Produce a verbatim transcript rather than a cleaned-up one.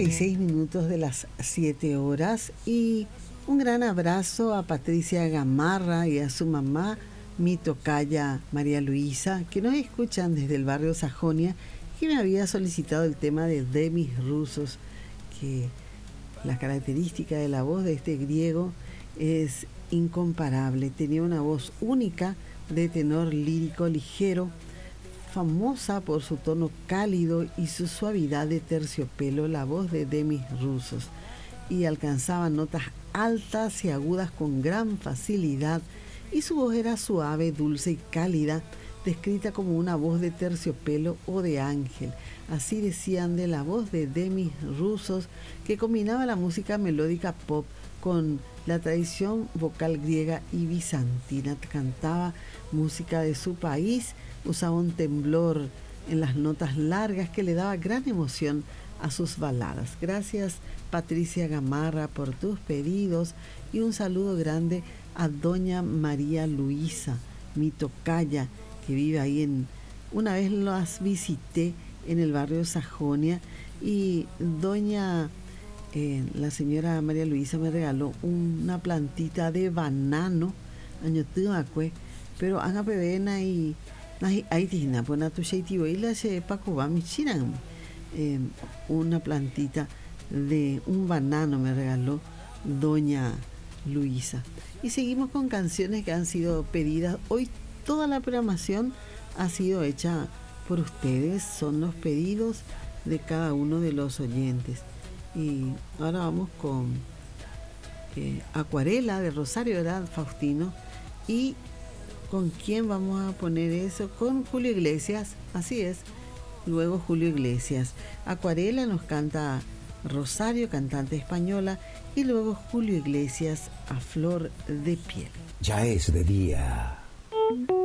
treinta y seis minutos de las siete horas y un gran abrazo a Patricia Gamarra y a su mamá, mi tocaya María Luisa, que nos escuchan desde el barrio Sajonia, que me había solicitado el tema de Demis Roussos, que la característica de la voz de este griego es incomparable. Tenía una voz única de tenor lírico ligero, famosa por su tono cálido y su suavidad de terciopelo, la voz de Demis Roussos, y alcanzaba notas altas y agudas con gran facilidad, y su voz era suave, dulce y cálida, descrita como una voz de terciopelo o de ángel. Así decían de la voz de Demis Roussos, que combinaba la música melódica pop con la tradición vocal griega y bizantina. Cantaba música de su país, usaba un temblor en las notas largas que le daba gran emoción a sus baladas. Gracias, Patricia Gamarra, por tus pedidos, y un saludo grande a doña María Luisa, mi tocaya, que vive ahí en... Una vez las visité en el barrio Sajonia y doña... Eh, la señora María Luisa me regaló una plantita de banano, año tuacue, pero haga pebena y ahí tiene, pues tu sheitio y la se pacuba mi chiran. Una plantita de un banano me regaló doña Luisa. Y seguimos con canciones que han sido pedidas. Hoy toda la programación ha sido hecha por ustedes, son los pedidos de cada uno de los oyentes. Y ahora vamos con eh, Acuarela de Rosario, ¿verdad, Faustino? Y ¿con quién vamos a poner eso? Con Julio Iglesias, así es. Luego Julio Iglesias. Acuarela nos canta Rosario, cantante española, y luego Julio Iglesias, A Flor de Piel. Ya es de día.